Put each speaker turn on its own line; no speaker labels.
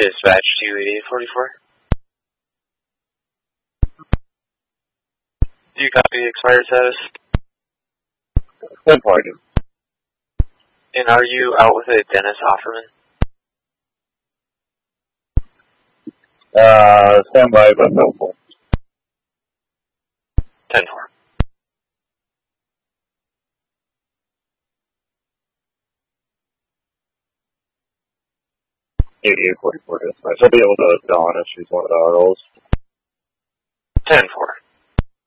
Dispatch to 8844. Do you copy expired status?
10 parking.
And are you out with a Dennis Offerman?
Stand by, but no full.
10-4.
Dispatch. I'll be able to dawn if she's one of the RLs.